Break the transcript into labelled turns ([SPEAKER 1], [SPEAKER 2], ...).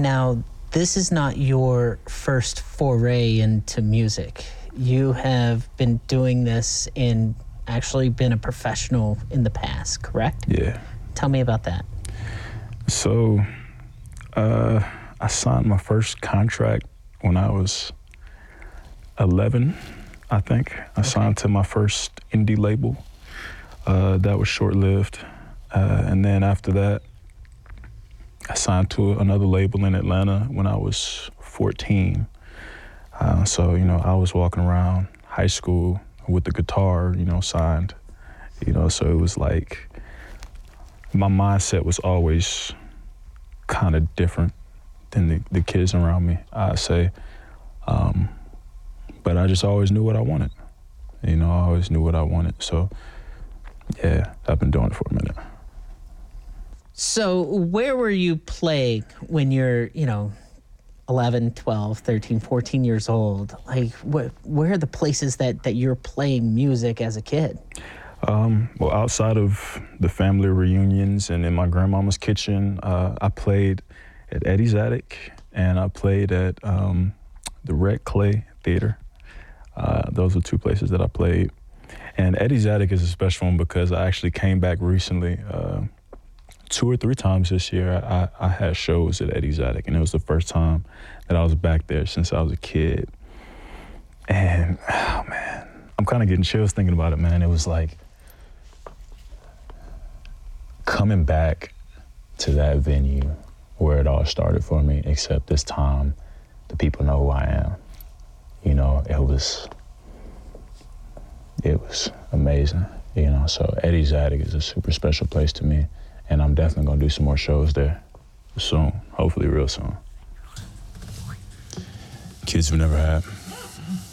[SPEAKER 1] Now, this is not your first foray into music. You have been doing this and actually been a professional in the past, correct?
[SPEAKER 2] Yeah.
[SPEAKER 1] Tell me about that.
[SPEAKER 2] So, I signed my first contract when I was 11, I think. I signed to my first indie label. That was short-lived. And then after that, I signed to another label in Atlanta when I was 14. So, I was walking around high school with the guitar, signed. So it was like, my mindset was always kind of different than the kids around me, I'd say. But I just always knew what I wanted. I always knew what I wanted. So, yeah, I've been doing it for a minute.
[SPEAKER 1] So where were you playing when you're, 11, 12, 13, 14 years old? Like, where are the places that you're playing music as a kid?
[SPEAKER 2] Well, outside of the family reunions and in my grandmama's kitchen, I played at Eddie's Attic, and I played at the Red Clay Theater. Those were two places that I played. And Eddie's Attic is a special one because I actually came back recently. 2 or 3 times this year, I had shows at Eddie's Attic, and it was the first time that I was back there since I was a kid. And, oh, man, I'm kind of getting chills thinking about it, man. It was like coming back to that venue where it all started for me, except this time the people know who I am. It was amazing, So Eddie's Attic is a super special place to me, and I'm definitely gonna do some more shows there soon, hopefully real soon. Kids we never had.